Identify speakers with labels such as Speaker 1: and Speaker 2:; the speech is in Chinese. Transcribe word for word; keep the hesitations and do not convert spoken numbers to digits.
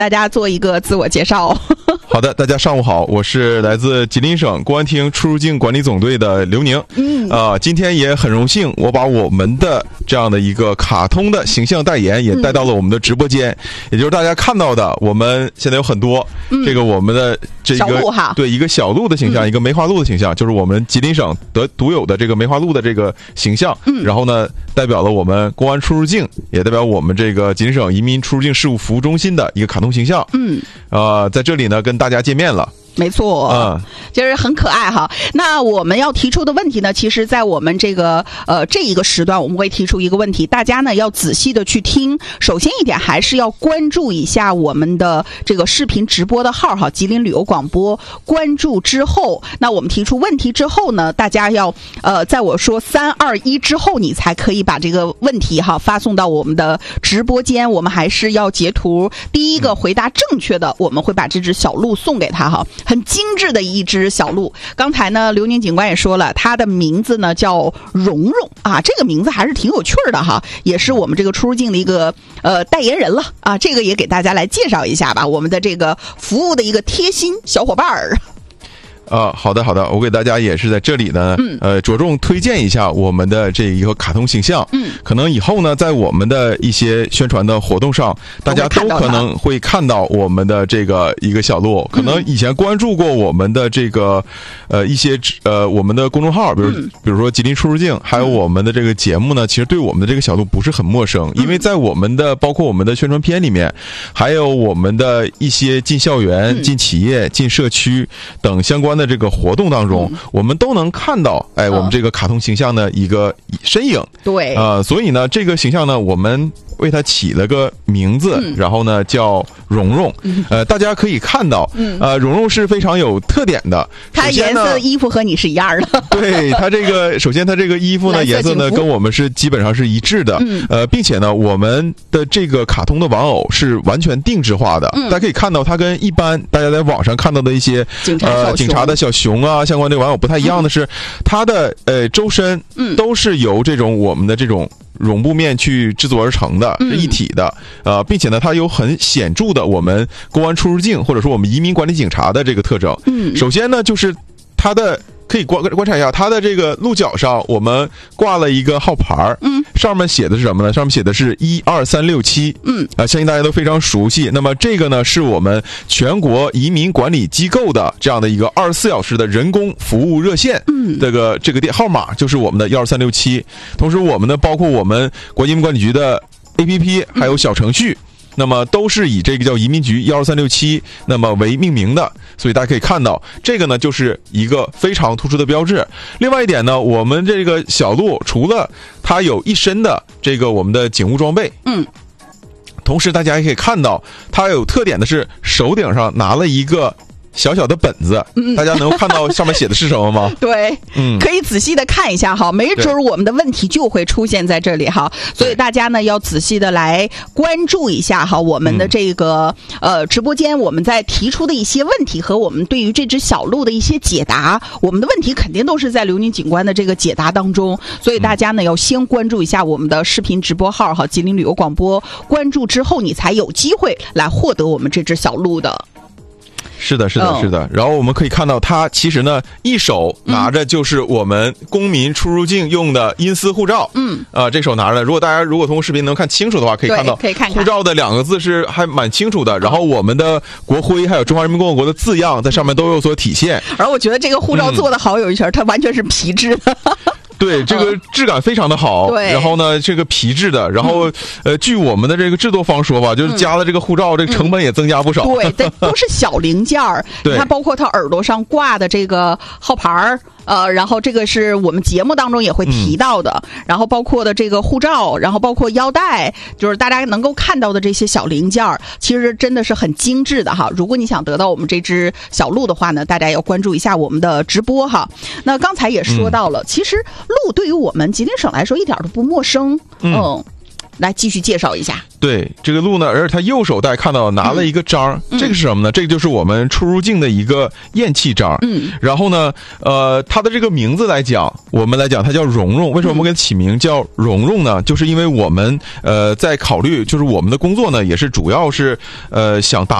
Speaker 1: 大家做一个自我介绍。
Speaker 2: 好的，大家上午好，我是来自吉林省公安厅出入境管理总队的刘宁。嗯，啊、呃，今天也很荣幸，我把我们的这样的一个卡通的形象代言也带到了我们的直播间，嗯、也就是大家看到的，我们现在有很多、嗯、这个我们的这个对一个小鹿的形象、嗯，一个梅花鹿的形象，就是我们吉林省得独有的这个梅花鹿的这个形象。嗯，然后呢，代表了我们公安出入境，也代表我们这个吉林省移民出入境事务服务中心的一个卡通形象。嗯，呃，在这里呢，跟大家见面了。
Speaker 1: 没错，嗯，就是很可爱哈。那我们要提出的问题呢，其实在我们这个呃这一个时段，我们会提出一个问题，大家呢要仔细的去听。首先一点，还是要关注一下我们的这个视频直播的号哈，吉林旅游广播。关注之后，那我们提出问题之后呢，大家要呃，在我说三二一之后，你才可以把这个问题哈发送到我们的直播间。我们还是要截图，第一个回答正确的，我们会把这只小鹿送给他哈。很精致的一只小鹿，刚才呢，刘宁警官也说了，它的名字呢叫蓉蓉啊，这个名字还是挺有趣的哈，也是我们这个出入境的一个呃代言人了啊，这个也给大家来介绍一下吧，我们的这个服务的一个贴心小伙伴儿。
Speaker 2: 啊，好的好的，我给大家也是在这里呢，嗯、呃，着重推荐一下我们的这一个卡通形象。嗯，可能以后呢，在我们的一些宣传的活动上，大家都可能会看到我们的这个一个小鹿。可能以前关注过我们的这个呃一些呃我们的公众号，比如、嗯、比如说吉林出入境，还有我们的这个节目呢，其实对我们的这个小鹿不是很陌生，因为在我们的包括我们的宣传片里面，还有我们的一些进校园、进企业、进社区等相关的这个活动当中、嗯、我们都能看到哎、嗯、我们这个卡通形象的一个身影。对，呃所以呢这个形象呢我们为它起了个名字、嗯、然后呢叫蓉蓉。嗯、呃大家可以看到、嗯、呃蓉蓉是非常有特点的，
Speaker 1: 它颜色衣服和你是一样的。
Speaker 2: 对，它这个首先它这个衣服呢颜色呢跟我们是基本上是一致的。嗯、呃并且呢我们的这个卡通的玩偶是完全定制化的。嗯、大家可以看到它跟一般大家在网上看到的一些
Speaker 1: 警察
Speaker 2: 呃警察的小熊啊相关这个玩偶不太一样的是、嗯、它的呃周身都是由这种我们的这种绒布面去制作而成的，是一体的。呃并且呢它有很显著的我们公安出入境或者说我们移民管理警察的这个特征。嗯，首先呢就是它的可以观观察一下它的这个鹿角上我们挂了一个号牌，嗯，上面写的是什么呢？上面写的是一二三六七。嗯，啊，相信大家都非常熟悉。那么这个呢是我们全国移民管理机构的这样的一个二十四小时的人工服务热线。嗯，这个这个电号码就是我们的一二三六七。同时我们呢包括我们国际移民管理局的 A P P 还有小程序。嗯，那么都是以这个叫移民局一二三六七那么为命名的，所以大家可以看到这个呢就是一个非常突出的标志。另外一点呢，我们这个小鹿除了它有一身的这个我们的警务装备，嗯，同时大家也可以看到它有特点的是手顶上拿了一个小小的本子，嗯、大家能看到上面写的是什么吗？
Speaker 1: 对，嗯，可以仔细的看一下哈，没准我们的问题就会出现在这里哈，所以大家呢要仔细的来关注一下哈，我们的这个、嗯、呃直播间我们在提出的一些问题和我们对于这只小鹿的一些解答，我们的问题肯定都是在刘宁警官的这个解答当中，所以大家呢要先关注一下我们的视频直播号哈，吉林旅游广播，关注之后你才有机会来获得我们这只小鹿的。
Speaker 2: 是的，是的，是的。然后我们可以看到，他其实呢，一手拿着就是我们公民出入境用的阴私护照。嗯，啊、呃，这手拿着。如果大家如果通过视频能看清楚的话，可以看到，
Speaker 1: 可以看看护
Speaker 2: 照的两个字是还蛮清楚的。然后我们的国徽还有中华人民共和国的字样在上面都有所体现。
Speaker 1: 而我觉得这个护照做的好有一圈，它完全是皮质的。
Speaker 2: 对，这个质感非常的好。对、嗯，然后呢，这个皮质的，然后、嗯、呃，据我们的这个制作方说吧，就是加了这个护照，嗯、这个成本也增加不少。
Speaker 1: 对，这都是小零件儿。你看，包括它耳朵上挂的这个号牌儿。呃，然后这个是我们节目当中也会提到的、嗯、然后包括的这个护照，然后包括腰带，就是大家能够看到的这些小零件，其实真的是很精致的哈。如果你想得到我们这只小鹿的话呢，大家要关注一下我们的直播哈。那刚才也说到了、嗯、其实鹿对于我们吉林省来说一点都不陌生。嗯, 嗯来继续介绍一下。
Speaker 2: 对，这个鹿呢，而且他右手大家看到拿了一个章、嗯、这个是什么呢？这个就是我们出入境的一个验气章。嗯，然后呢，呃，它的这个名字来讲，我们来讲它叫蓉蓉。为什么我们给它起名叫蓉蓉呢？就是因为我们呃在考虑，就是我们的工作呢，也是主要是呃想达